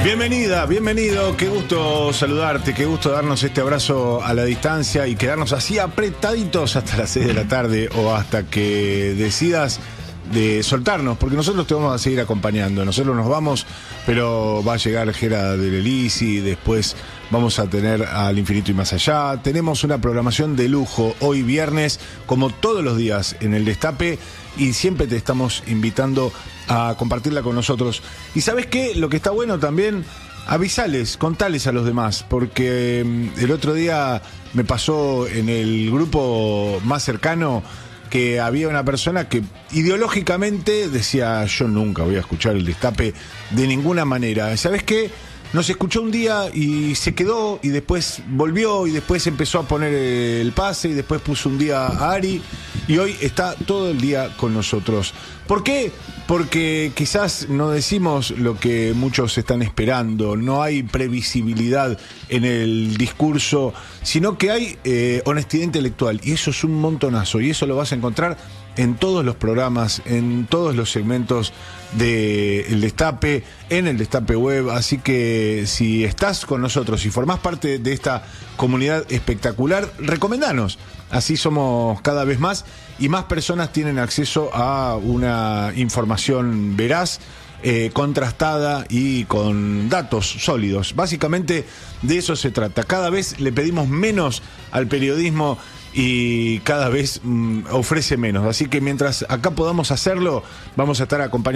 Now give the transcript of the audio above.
Bienvenida, bienvenido, qué gusto saludarte, qué gusto darnos este abrazo a la distancia y quedarnos así apretaditos hasta las 6 de la tarde o hasta que decidas de soltarnos, porque nosotros te vamos a seguir acompañando. Nosotros nos vamos, pero va a llegar Gera del Elisi, después vamos a tener Al Infinito y Más Allá. Tenemos una programación de lujo hoy viernes, como todos los días en el Destape, y siempre te estamos invitando a compartirla con nosotros. Y ¿sabes qué? Lo que está bueno también, avisales, contales a los demás, porque el otro día me pasó en el grupo más cercano que había una persona que ideológicamente decía: yo nunca voy a escuchar el Destape de ninguna manera. ¿Sabes qué? Nos escuchó un día y se quedó, y después volvió, y después empezó a poner el pase, y después puso un día a Ari, y hoy está todo el día con nosotros. ¿Por qué? Porque quizás no decimos lo que muchos están esperando, no hay previsibilidad en el discurso, sino que hay honestidad intelectual, y eso es un montonazo, y eso lo vas a encontrar en todos los programas, en todos los segmentos del Destape, en el Destape Web. Así que si estás con nosotros y formás parte de esta comunidad espectacular, recomendanos. Así somos cada vez más y más personas tienen acceso a una información veraz, contrastada y con datos sólidos. Básicamente de eso se trata. Cada vez le pedimos menos al periodismo y cada vez ofrece menos. Así que mientras acá podamos hacerlo, vamos a estar acompañando